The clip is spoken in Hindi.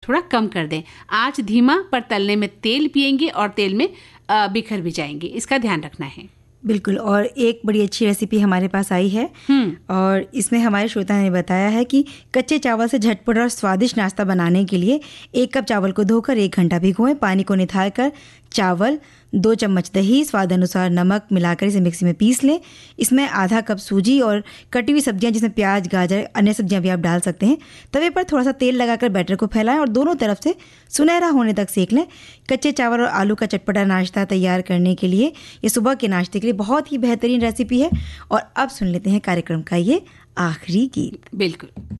थोड़ा कम कर दें। आंच धीमा पर तलने में तेल पिएंगे और तेल में बिखर भी जाएंगे, इसका ध्यान रखना है। बिल्कुल। और एक बड़ी अच्छी रेसिपी हमारे पास आई है और इसमें हमारे श्रोता ने बताया है कि कच्चे चावल से झटपट और स्वादिष्ट नाश्ता बनाने के लिए 1 कप चावल को धोकर 1 घंटा भिगोएं। पानी को निथार कर चावल, 2 चम्मच दही, स्वाद अनुसार नमक मिलाकर इसे मिक्सी में पीस लें। इसमें आधा कप सूजी और कटी हुई सब्जियां जिसमें प्याज, गाजर, अन्य सब्जियां भी आप डाल सकते हैं। तवे पर थोड़ा सा तेल लगाकर बैटर को फैलाएं और दोनों तरफ से सुनहरा होने तक सेक लें। कच्चे चावल और आलू का चटपटा नाश्ता तैयार करने के लिए ये सुबह के नाश्ते के लिए बहुत ही बेहतरीन रेसिपी है। और अब सुन लेते हैं कार्यक्रम का ये आखिरी गीत। बिल्कुल।